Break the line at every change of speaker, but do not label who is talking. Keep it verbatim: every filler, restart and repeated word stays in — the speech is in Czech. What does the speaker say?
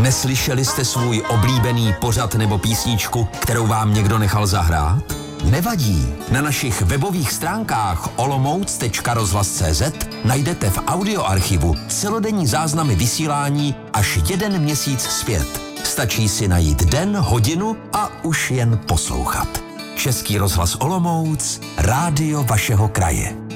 Neslyšeli jste svůj oblíbený pořad nebo písničku, kterou vám někdo nechal zahrát? Nevadí. Na našich webových stránkách olomouc tečka rozhlas tečka cé zet najdete v audioarchivu celodenní záznamy vysílání až jeden měsíc zpět. Stačí si najít den, hodinu a už jen poslouchat. Český rozhlas Olomouc, rádio vašeho kraje.